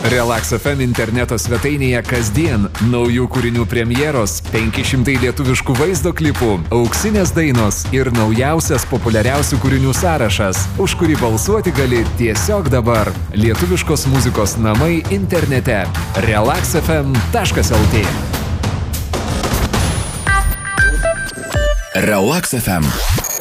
Relax FM interneto svetainėje kasdien naujų kūrinių premjeros, 500 lietuviškų vaizdo klipų, auksinės dainos ir naujausias populiariausių kūrinių sąrašas, už kurį balsuoti gali tiesiog dabar. Lietuviškos muzikos namai internete. relaxfm.lt. Relax FM.